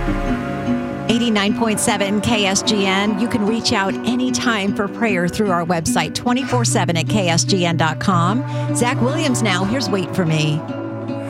89.7 KSGN. You can reach out anytime for prayer through our website 24/7 at ksgn.com. Zach Williams now. Here's Wait For Me.